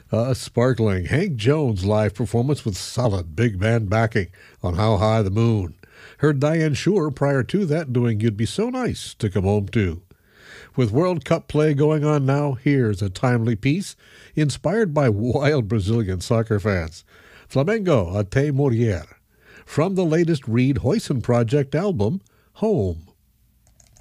A sparkling Hank Jones live performance with solid big band backing on How High the Moon. Heard Diane Shore prior to that doing You'd Be So Nice to Come Home To. With World Cup play going on now, here's a timely piece inspired by wild Brazilian soccer fans. Flamengo Até Morrer, from the latest Reed Hoyson Project album, Home.